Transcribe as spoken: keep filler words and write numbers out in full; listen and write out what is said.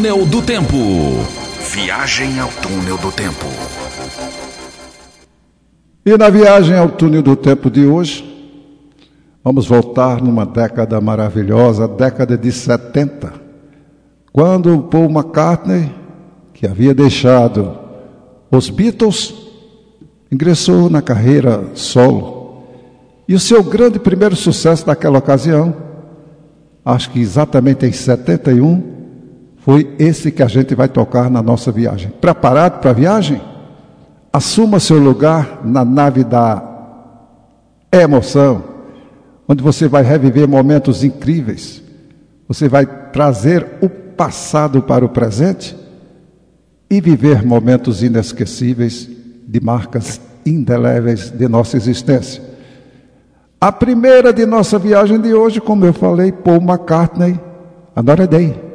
Túnel do Tempo. Viagem ao Túnel do Tempo. E na viagem ao Túnel do Tempo de hoje, vamos voltar numa década maravilhosa, década de setenta, quando Paul McCartney, que havia deixado os Beatles, ingressou na carreira solo. E o seu grande primeiro sucesso naquela ocasião, acho que exatamente em setenta e um, foi esse que a gente vai tocar na nossa viagem. Preparado para a viagem? Assuma seu lugar na nave da emoção, onde você vai reviver momentos incríveis. Você vai trazer o passado para o presente e viver momentos inesquecíveis de marcas indeléveis de nossa existência. A primeira de nossa viagem de hoje, como eu falei, Paul McCartney, Another Day.